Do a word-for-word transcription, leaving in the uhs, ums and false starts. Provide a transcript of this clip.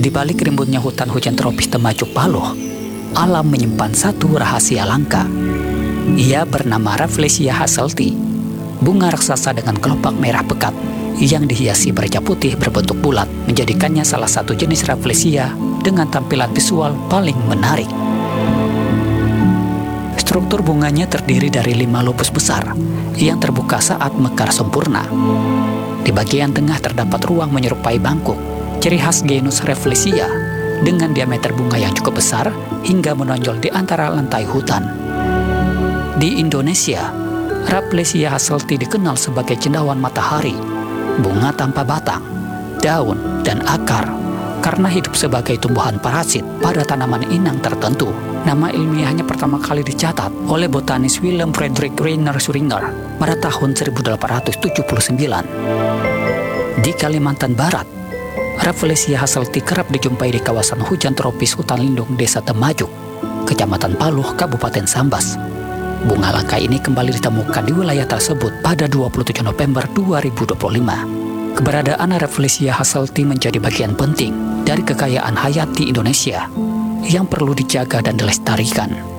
Di balik rimbunnya hutan hujan tropis Temajuk Paloh, alam menyimpan satu rahasia langka. Ia bernama Rafflesia hasselti, bunga raksasa dengan kelopak merah pekat yang dihiasi bercak putih berbentuk bulat, menjadikannya salah satu jenis Rafflesia dengan tampilan visual paling menarik. Struktur bunganya terdiri dari lima lobus besar yang terbuka saat mekar sempurna. Di bagian tengah terdapat ruang menyerupai bangkuk, ciri khas genus Rafflesia, dengan diameter bunga yang cukup besar hingga menonjol di antara lantai hutan. Di Indonesia, Rafflesia hasselti dikenal sebagai cendawan matahari, bunga tanpa batang, daun, dan akar karena hidup sebagai tumbuhan parasit pada tanaman inang tertentu. Nama ilmiahnya pertama kali dicatat oleh botanis Willem Frederik Reiner Suringer pada tahun seribu delapan ratus tujuh puluh sembilan. Di Kalimantan Barat, Rafflesia hasselti kerap dijumpai di kawasan hujan tropis hutan lindung Desa Temajuk, Kecamatan Paloh, Kabupaten Sambas. Bunga langka ini kembali ditemukan di wilayah tersebut pada dua puluh tujuh November dua ribu dua puluh lima. Keberadaan Rafflesia hasselti menjadi bagian penting dari kekayaan hayati Indonesia yang perlu dijaga dan dilestarikan.